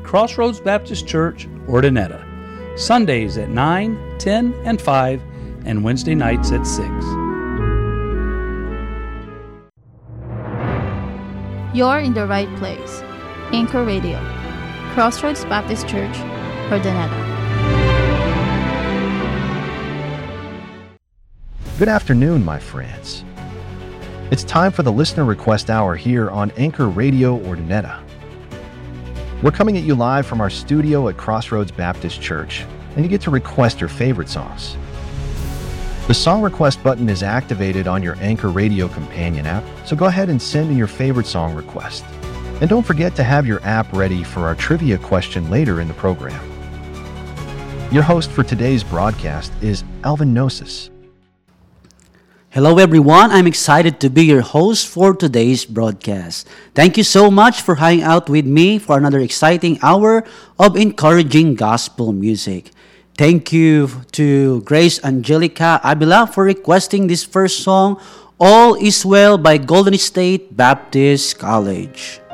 Crossroads Baptist Church, Ordinetta. Sundays at 9, 10, and 5, and Wednesday nights at 6. You're in the right place. Anchor Radio, Crossroads Baptist Church, Ordinetta. Good afternoon, my friends. It's time for the Listener Request Hour here on Anchor Radio Ordinetta. We're coming at you live from our studio at Crossroads Baptist Church, and you get to request your favorite songs. The song request button is activated on your Anchor Radio companion app, so go ahead and send in your favorite song request. And don't forget to have your app ready for our trivia question later in the program. Your host for today's broadcast is Alvin Gnosis. Hello everyone, I'm excited to be your host for today's broadcast. Thank you so much for hanging out with me for another exciting hour of encouraging gospel music. Thank you to Grace Angelica Abila for requesting this first song, All Is Well by Golden State Baptist College.